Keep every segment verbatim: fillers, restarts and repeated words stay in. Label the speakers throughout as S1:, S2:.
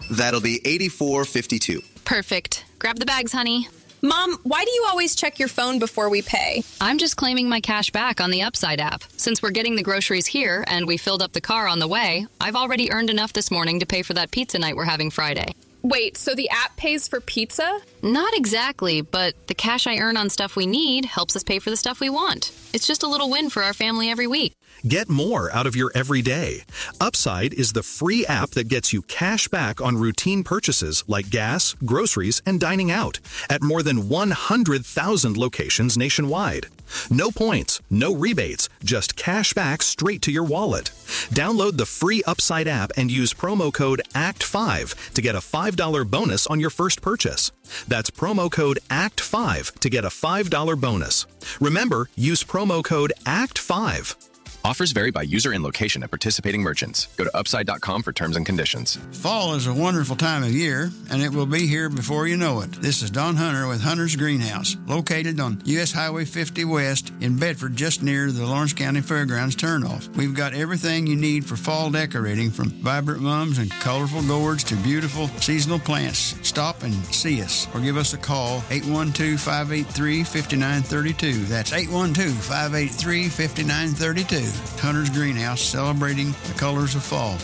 S1: That'll be eighty-four fifty-two.
S2: Perfect. Grab the bags, honey.
S3: Mom, why do you always check your phone before we pay?
S2: I'm just claiming my cash back on the Upside app. Since we're getting the groceries here and we filled up the car on the way, I've already earned enough this morning to pay for that pizza night we're having Friday.
S3: Wait, so the app pays for pizza?
S2: Not exactly, but the cash I earn on stuff we need helps us pay for the stuff we want. It's just a little win for our family every week.
S4: Get more out of your everyday. Upside is the free app that gets you cash back on routine purchases like gas, groceries, and dining out at more than one hundred thousand locations nationwide. No points, no rebates, just cash back straight to your wallet. Download the free Upside app and use promo code A C T five to get a five dollars bonus on your first purchase. That's promo code A C T five to get a five dollars bonus. Remember, use promo code A C T five.
S5: Offers vary by user and location at participating merchants. Go to upside dot com for terms and conditions.
S6: Fall is a wonderful time of year, and it will be here before you know it. This is Don Hunter with Hunter's Greenhouse, located on U S Highway fifty West in Bedford, just near the Lawrence County Fairgrounds turnoff. We've got everything you need for fall decorating, from vibrant mums and colorful gourds to beautiful seasonal plants. Stop and see us, or give us a call, eight one two, five eight three, five nine three two. That's eight one two, five eight three, five nine three two. Hunter's Greenhouse, celebrating the colors of fall.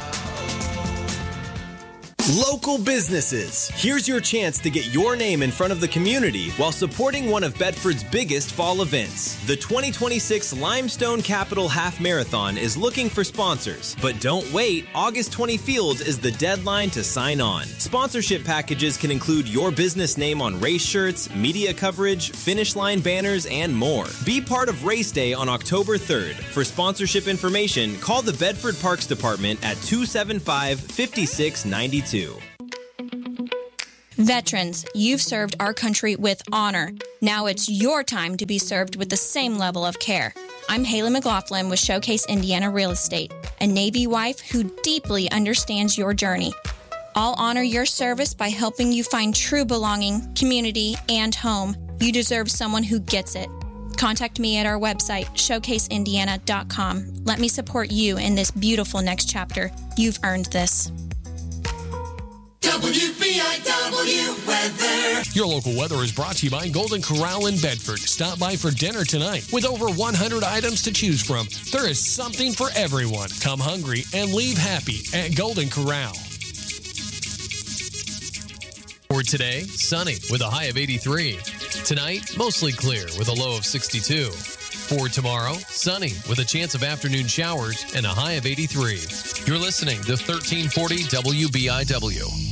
S7: Local businesses. Here's your chance to get your name in front of the community while supporting one of Bedford's biggest fall events. The twenty twenty-six Limestone Capital Half Marathon is looking for sponsors. But don't wait, August twentieth Fields is the deadline to sign on. Sponsorship packages can include your business name on race shirts, media coverage, finish line banners, and more. Be part of Race Day on October third. For sponsorship information, call the Bedford Parks Department at two seven five, five six nine two.
S8: Veterans, you've served our country with honor. Now it's your time to be served with the same level of care. I'm Haley McLaughlin with Showcase Indiana Real Estate, a Navy wife who deeply understands your journey. I'll honor your service by helping you find true belonging, community, and home. You deserve someone who gets it. Contact me at our website, showcase indiana dot com. Let me support you in this beautiful next chapter. You've earned this.
S9: W B I W weather.
S10: Your local weather is brought to you by Golden Corral in Bedford. Stop by for dinner tonight. With over one hundred items to choose from, there is something for everyone. Come hungry and leave happy at Golden Corral. For today, sunny with a high of eighty-three. Tonight, mostly clear with a low of sixty-two. For tomorrow, sunny with a chance of afternoon showers and a high of eighty-three. You're listening to thirteen forty W B I W.